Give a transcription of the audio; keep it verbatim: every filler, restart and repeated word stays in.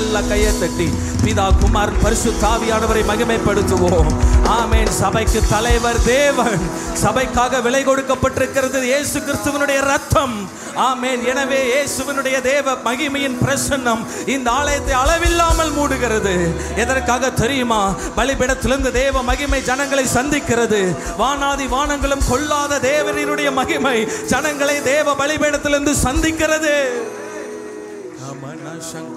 நல்ல கையை தட்டி பிதா குமார் பரிசுத்த ஆவியானவரை மகிமைப்படுத்துவோம். ஆமென். சபைக்கு தலைவர் தேவன். சபைக்காக விலை கொடுக்கப்பட்டிருக்கிறது இயேசு கிறிஸ்துவினுடைய ரத்தம். ஆமென். எனவே இயேசுவினுடைய தேவ மகிமையின் பிரசன்னம் இந்த ஆலயத்தை அளவில்லாமல் மூடுகிறது. எதற்காக தெரியுமா? பலிபீடத்திலிருந்து தேவ மகிமை ஜனங்களை சந்திக்கிறது. வானாதி வானங்களும் கொள்ளாத தேவனுடைய மகிமை ஜனங்களை தேவ பலிபீடத்திலிருந்து சந்திக்கிறது.